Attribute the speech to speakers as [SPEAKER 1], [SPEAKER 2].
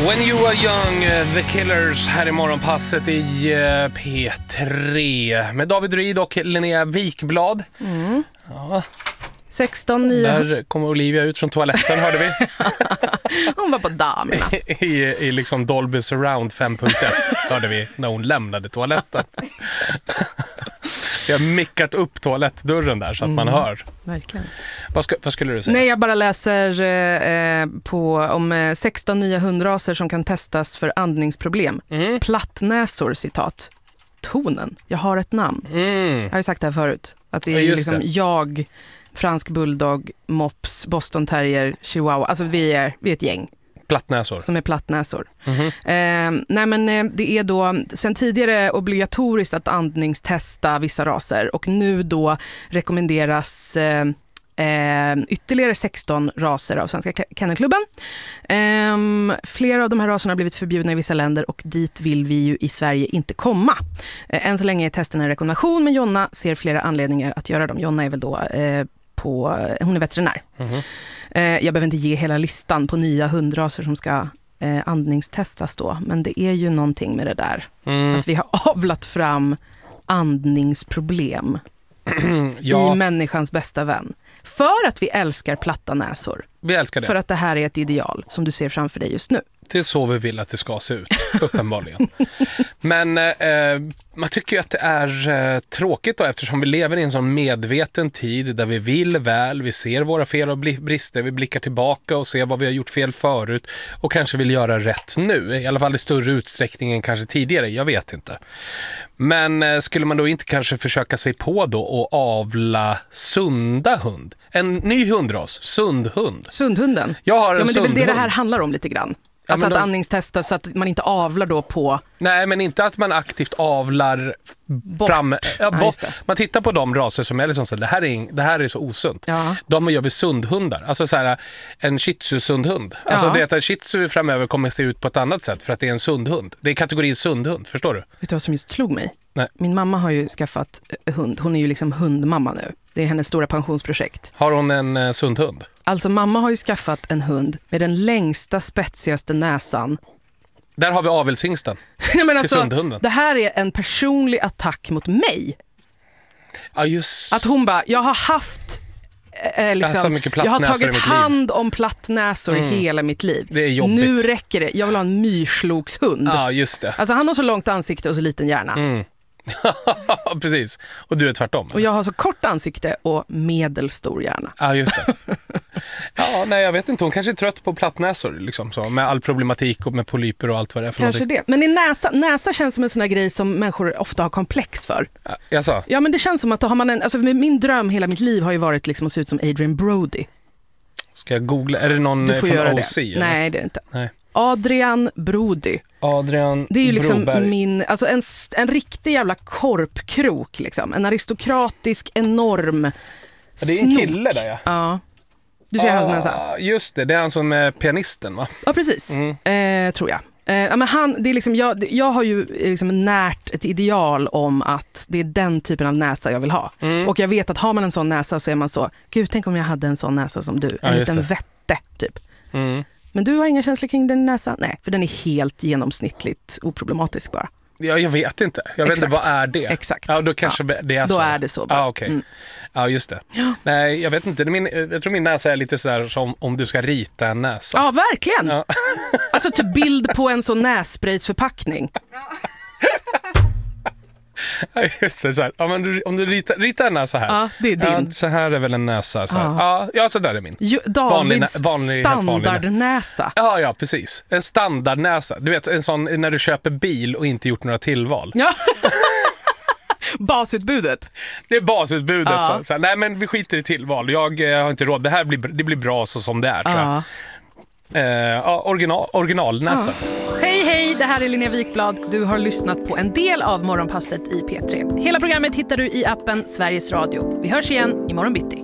[SPEAKER 1] When You Were Young, The Killers här i morgonpasset i P3 med David Ryd och Linnea Wikblad. Ja.
[SPEAKER 2] 16 nya.
[SPEAKER 1] Där kommer Olivia ut från toaletten, hörde vi.
[SPEAKER 2] Hon var på damernas.
[SPEAKER 1] I liksom Dolby Surround 5.1 hörde vi när hon lämnade toaletten. Vi har mickat upp toalettdörren där så att man hör.
[SPEAKER 2] Verkligen.
[SPEAKER 1] Vad skulle du säga?
[SPEAKER 2] Nej, jag bara läser om 16 nya hundraser som kan testas för andningsproblem. Plattnäsor, citat. Tonen, jag har ett namn. Jag har ju sagt det här förut. Att det är liksom jag, fransk bulldog, mops, Boston terrier, chihuahua. Alltså vi är ett gäng.
[SPEAKER 1] Plattnäsor.
[SPEAKER 2] Som är plattnäsor. Nej, men det är då sen tidigare obligatoriskt att andningstesta vissa raser och nu då rekommenderas ytterligare 16 raser av Svenska Kennelklubben. Flera av de här raserna har blivit förbjudna i vissa länder och dit vill vi ju i Sverige inte komma. Än så länge är testen en rekommendation, men Jonna ser flera anledningar att göra dem. Jonna är väl då hon är veterinär. Jag behöver inte ge hela listan på nya hundraser som ska andningstestas då, men det är ju någonting med det där. Att vi har avlat fram andningsproblem i människans bästa vän. För att vi älskar platta näsor.
[SPEAKER 1] Vi älskar det.
[SPEAKER 2] För att det här är ett ideal som du ser framför dig just nu.
[SPEAKER 1] Det är så vi vill att det ska se ut, uppenbarligen. Men man tycker ju att det är tråkigt då, eftersom vi lever i en sån medveten tid där vi vill väl, vi ser våra fel och brister, vi blickar tillbaka och ser vad vi har gjort fel förut och kanske vill göra rätt nu, i alla fall i större utsträckning än kanske tidigare, jag vet inte. Men skulle man då inte kanske försöka sig på då och avla sunda hund? En ny hundras, sundhund.
[SPEAKER 2] Sundhunden?
[SPEAKER 1] Jag har en
[SPEAKER 2] men det är väl
[SPEAKER 1] sundhund.
[SPEAKER 2] det här handlar om lite grann. Alltså att andningstesta så att man inte avlar då på...
[SPEAKER 1] Nej, men inte att man aktivt avlar fram... Man tittar på de raser som är liksom så, det här är så osunt. Ja. De gör vi sundhundar. Alltså så här, en shih tzu sundhund. Alltså det att en shih tzu framöver kommer se ut på ett annat sätt för att det är en sundhund. Det är kategorin sundhund, förstår du?
[SPEAKER 2] Vet du vad som just slog mig?
[SPEAKER 1] Nej.
[SPEAKER 2] Min mamma har ju skaffat hund. Hon är ju liksom hundmamma nu. Det är hennes stora pensionsprojekt.
[SPEAKER 1] Har hon en sundhund?
[SPEAKER 2] Alltså mamma har ju skaffat en hund med den längsta, spetsigaste näsan.
[SPEAKER 1] Där har vi avelshingsten.
[SPEAKER 2] Men alltså, det här är en personlig attack mot mig.
[SPEAKER 1] Ja, just.
[SPEAKER 2] Att hon bara, jag har haft jag har tagit hand om plattnäsor i hela mitt liv.
[SPEAKER 1] Det är jobbigt.
[SPEAKER 2] Nu räcker det. Jag vill ha en myrslokshund.
[SPEAKER 1] Ja, just det.
[SPEAKER 2] Alltså han har så långt ansikte och så liten hjärna.
[SPEAKER 1] Precis. Och du är tvärtom.
[SPEAKER 2] Och jag har så kort ansikte och medelstor hjärna.
[SPEAKER 1] Ja, just det. Ja, nej, jag vet inte. Hon kanske är trött på plattnäsor liksom, så, med all problematik och med polyper och allt vad det är för
[SPEAKER 2] kanske någonting. Det. Men i näsa känns som en sån här grej som människor ofta har komplex för. Ja, men det känns som att har man min dröm hela mitt liv har ju varit liksom att se ut som Adrian Brody.
[SPEAKER 1] Ska jag googla? Är det någon från OC?
[SPEAKER 2] Det. Nej, det är det inte. Nej. Adrian Brody. Det är ju liksom
[SPEAKER 1] Broberg.
[SPEAKER 2] en riktig jävla korpkrok liksom. En aristokratisk, enorm
[SPEAKER 1] det är en kille där,
[SPEAKER 2] ja. Du ser hans näsa.
[SPEAKER 1] Just det är han som är pianisten, va?
[SPEAKER 2] Ja, precis. Tror jag. Men det är liksom, jag har ju liksom närt ett ideal om att det är den typen av näsa jag vill ha. Och jag vet att har man en sån näsa så är man så, gud, tänk om jag hade en sån näsa som du. En liten vätte, typ. Men du har inga känslor kring din näsa? Nej, för den är helt genomsnittligt oproblematisk bara.
[SPEAKER 1] Ja, jag vet inte. Jag vet inte, vad är det?
[SPEAKER 2] Exakt.
[SPEAKER 1] Ja, då kanske det är så.
[SPEAKER 2] Då är det så bara.
[SPEAKER 1] Ja, okej. Ja, just det. Ja. Nej, jag vet inte. Jag tror min näsa är lite sådär som om du ska rita en näsa.
[SPEAKER 2] Ja, verkligen. Ja. Alltså till bild på en sån nässpraysförpackning.
[SPEAKER 1] Ja, just det. Så här. Ja, men om du ritar en näsa här.
[SPEAKER 2] Ja, det är din.
[SPEAKER 1] Ja, så här är väl en näsa. Så här. Ja, så där är min.
[SPEAKER 2] Davids standardnäsa.
[SPEAKER 1] Ja, precis. En standardnäsa. Du vet, en sån när du köper bil och inte gjort några tillval.
[SPEAKER 2] Ja. Basutbudet.
[SPEAKER 1] Det är basutbudet. Ja. Så här, nej, men vi skiter i tillval. Jag har inte råd. Det blir bra så som det är, tror jag. Originalnäsa.
[SPEAKER 2] Hej, det här är Linnea Wikblad. Du har lyssnat på en del av Morgonpasset i P3. Hela programmet hittar du i appen Sveriges Radio. Vi hörs igen imorgon bitti.